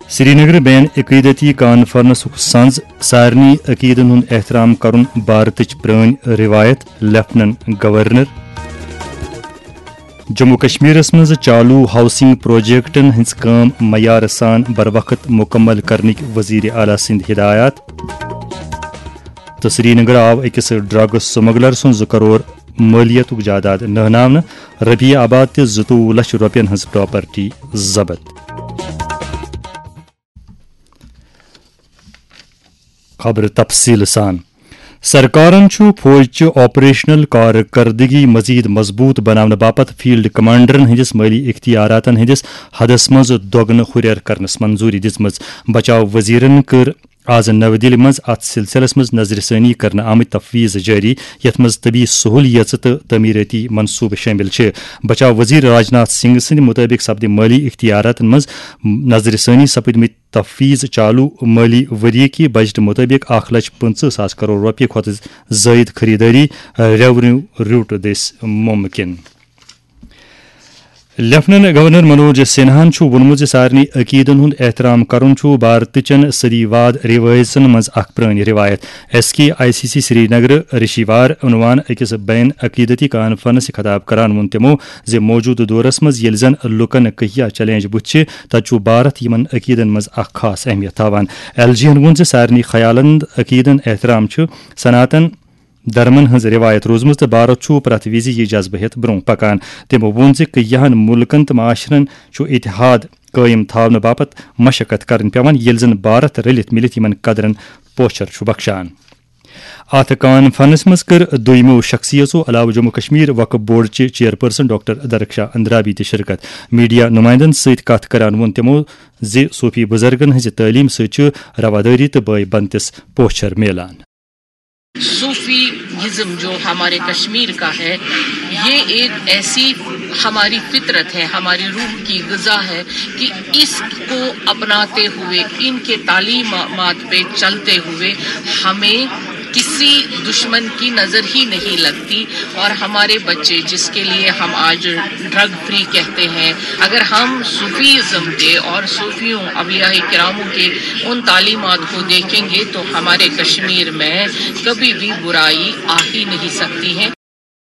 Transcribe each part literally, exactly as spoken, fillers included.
سری نگر بین عقیدتی conference sons سارنی عقیدن ہند احترام کرن بھارتچ پرانی روایت لیفٹننٹ گورنر جموں کشمیرس مز چالو ہاؤسنگ پروجیکٹن ہز کام معیار سان بروقت مکمل کرنک وزیر اعلی سند ہدایات تو سری نگر آو اکس ڈرگ سمگلر سن زٕ کرور مالیت جائیداد نہناونہ ربیع آباد تہ زٕتووُہ لچھ رۄپین ہز پراپرٹی ضبط. خبر تفصیل سان سرکارن چھُ فوجچہِ آپریشنل کارکردگی مزید مضبوط بناونہٕ باپتھ فیلڈ کمانڈرن ہندس مٲلی اختیاراتن ہندس حدس منٛز دۄگنہٕ ہُرٮ۪ر کرنس منظوری دِژمٕژ. بچاو وزیرن کٔر آز نو دِلہِ منٛز اتھ سلسلس منٛز نظرِ ثٲنی کرنہٕ آمٕتۍ تفویض جٲری یتھ منٛز طبی سہولیژٕ تہٕ تعمیرٲتی منصوبہٕ شٲمِل چھِ. بچاو وزیر راجناتھ سنگھ سٕنٛدِ مُطٲبِق سپدِ مٲلی اختیاراتن منٛز نظرِ ثٲنی سپٕدمٕتۍ تفویض چالو مٲلی ؤرۍ کہِ بجٹ مُطٲبِق اکھ لچھ پٕنژٕہ ساس کرور رۄپیہِ کھۄتہٕ زٲیِد خٔریٖدٲری ریونیو روٗٹ دٔسۍ مُمکِن. لیفٹننٹ گورنر منوج سنہاہن چھُ ووٚنمُت زِ سارنٕے عقیٖدن ہُنٛد احترام کرُن چھُ بھارتٕچن صدی واد رِوٲیژن منٛز اکھ پرٛٲنۍ رِوایت. ایس کے آئی سی سی سری نگر رشیوار عنوان أکِس بین عقیٖدتی کانفرنس خطاب کران ووٚن تِمو زِ موجوٗدٕ دورس منٛز ییٚلہِ زن لُکن کہیا چیلنج بُتھِ چھِ تتہِ چھُ بھارت یِمن عقیٖدن منٛز اکھ خاص اہمیت تھاوان. ایل جی یَن ووٚن زِ سارنٕے خیالن عقیٖدن احترام چھُ سناتن درمن ہنز روایت روزمٕژ تہٕ بھارت چھُ پرٛٮ۪تھ وِزِ یہِ جذبہٕ ہٮ۪تھ برٛونٛہہ پکان. تِمو ووٚن زِ کہیاہن مُلکن تہٕ معاشرن چھُ اتحاد قٲیِم تھاونہٕ باپتھ مشقت کرٕنۍ پیوان ییٚلہِ زن بھارت رٔلِتھ مِلِتھ یِمن قدرن پوچھر چھُ بخشان. اتھ کانفرنس منٛز کٔر دوٚیمو شخصیژو علاوٕ جموں کشمیر وقف بورڈچہِ چیئرپرسن ڈاکٹر درخشا اندرابی تہِ شرکت. میڈیا نُمایندن سۭتۍ کتھ کران ووٚن تِمو زِ صوفی بُزرگن ہٕنٛزِ تعلیٖم سۭتۍ چھُ روادٲری تہٕ بٲے بنتِس پوچھر میلان. صوفیزم جو ہمارے کشمیر کا ہے یہ ایک ایسی ہماری فطرت ہے، ہماری روح کی غذا ہے کہ اس کو اپناتے ہوئے ان کے تعلیمات پہ چلتے ہوئے ہمیں کسی دشمن کی نظر ہی نہیں لگتی. اور ہمارے بچے جس کے لیے ہم آج ڈرگ فری کہتے ہیں، اگر ہم صوفیزم کے اور صوفیوں اولیاء کراموں کے ان تعلیمات کو دیکھیں گے تو ہمارے کشمیر میں کبھی بھی برائی آ ہی نہیں سکتی ہے.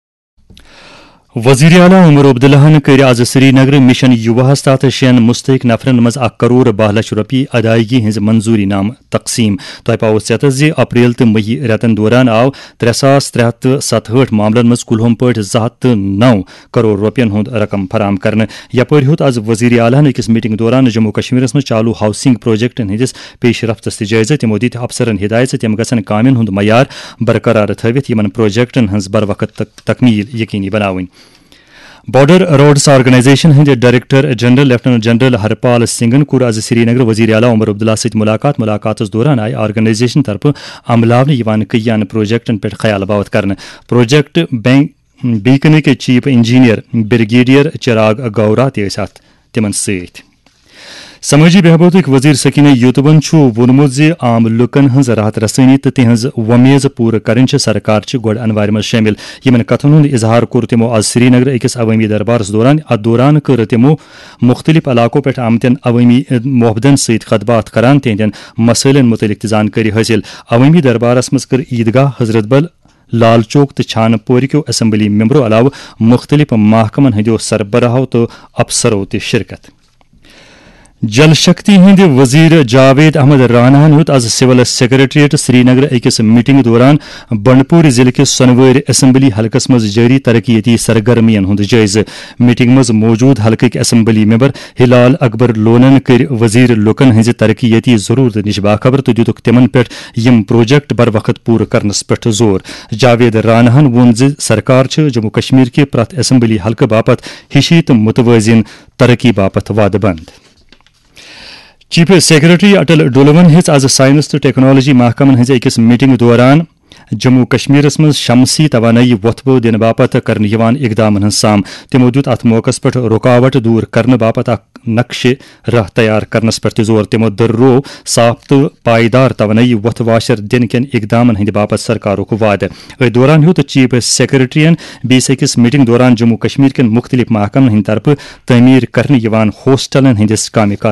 وزیر اعلیٰ عمر عبداللہن کٔر آز سری نگر مشن یوواہس تحت شین مستحق نفرن منٛز اکھ کرور باہ لچھ رۄپیہِ ادائیگی ہٕنٛز منظوٗری نامہٕ تقسیٖم. تۄہہِ پاوو ژیٚتس زِ اپریل تہٕ مئی رٮ۪تن دوران آو ترٛےٚ ساس ترٛےٚ ہتھ تہٕ ستہٲٹھ معاملن منٛز کُلہم پٲٹھۍ زٕ ہتھ تہٕ نو کرور رۄپین ہُنٛد رقم فراہم کرنہٕ. یپٲرۍ ہیوٚت آز وزیر اعلیٰ ہن أکِس میٹنگ دوران جموں کشمیرس منٛز چالو ہاؤسنگ پروجیکٹن ہٕنٛدِس پیش رفتس تہِ جٲیزٕ. تِمو دِتۍ افسرن ہدایت زِ تِم گژھن کامٮ۪ن ہُنٛد معیار برقرار تھٲوِتھ یِمن پروجیکٹن ہٕنٛز بروقت تکمیٖل یقینی بناوٕنۍ. بارڈر روڈس آرگنائزیشن ہٕنٛدِ ڈائریکٹر جنرل لیفٹننٹ جنرل ہرپال سنگھن کوٚر آز سری نگر وزیر اعلیٰ عمر عبداللہ سۭتۍ مُلاقات. مُلاقاتس دوران آیہِ آرگنائزیشن طرفہٕ عملاونہٕ یِوان کہیان پروجیکٹن پٮ۪ٹھ خیال باوت کرنہٕ. پروجیکٹ بیٖکنٕکۍ چیف انجینئر بریگیڈیئر چراغ گورا تہِ ٲسۍ اتھ تِمن سۭتۍ. سمٲجی بہبوٗدٕکۍ وزیر سکینہ یوٗتوٗبن چھُ ووٚنمُت زِ عام لُکن ہٕنٛز راحت رسٲنی تہٕ تِہنٛز وۄمیز پوٗرٕ کرٕنۍ چھِ سرکارچہِ گۄڈٕ انوارِ منٛز شٲمِل. یِمن کتھن ہُنٛد اظہار کوٚر تِمو آز سری نگر أکِس عوٲمی دربارس دوران. اتھ دوران کٔر تِمو مُختٔلِف علاقو پٮ۪ٹھ آمتٮ۪ن عوٲمی محبدن سۭتۍ خطبات کران تِہنٛدٮ۪ن مسٲیلن مُتعلق تہِ زانکٲری حٲصِل. عوٲمی دربارس منٛز کٔر عیدگاہ، حضرت بل، لال چوک تہٕ چھانہٕ پورِ کیو اسمبلی ممبرو علاوٕ مُختٔلِف محکمن ہٕنٛدیو سربراہو تہٕ افسرو تہِ شرکت. جل شکتی ہند وزیر جاوید احمد راناہن ہیوٚت آز سول سیکرٹریٹ سری نگر أکِس میٹنگ دوران بنڈپور ضلعہٕ کِس سۄنوٲرۍ اسمبلی حلقس منٛز جٲری ترقیٲتی سرگرمین ہُنٛد جٲیزٕ. میٹنگ منٛز موجوٗد حلقٕکۍ اسمبلی ممبر ہلال اکبر لونن کٔرۍ وزیر لُکن ہٕنٛزِ ترقیٲتی ضروٗرتہٕ نِش باخبر تہٕ دِتُکھ تِمن پٮ۪ٹھ یِم پروجیکٹ بر وقت پوٗرٕ کرنس پٮ۪ٹھ زور. جاوید راناہن ووٚن زِ سرکار چھِ جموں کشمیر کہِ پرٛٮ۪تھ اسمبلی حلقہٕ باپتھ ہِشی تہٕ متوازن ترقی باپتھ وعدٕ بنٛد. چیف سیکرٹری اٹل ڈولون ہیٚژ آز سائنس تہٕ ٹیکنالوجی محکمن ہٕنٛزِ أکِس میٹنگ دوران جموں کشمیرس منٛز شمسی توانٲیی وۄتھبو دِنہٕ باپتھ کرنہٕ یِوان اقدامن ہٕنٛز سام. تِمو دیُت اتھ موقعس پٮ۪ٹھ رُکاوٹ دوٗر کرنہٕ باپتھ اکھ نقشہِ راہ تیار کرنس پٮ۪ٹھ تہِ زور. تِمو دٔرروو صاف تہٕ پائیدار توانٲیی وۄتھٕ واشر دِنہٕ کٮ۪ن اقدامن ہٕنٛدِ باپتھ سرکارُک وعدٕ. أتھۍ دوران ہیوٚت چیف سیکرٹرین بیٚیِس أکِس میٹنگ دوران جموں کشمیر کٮ۪ن مُختٔلِف محکمن ہٕنٛدِ طرفہٕ تعمیٖر کرنہٕ یِوان ہوسٹلن ہٕنٛدِس کامہِ کار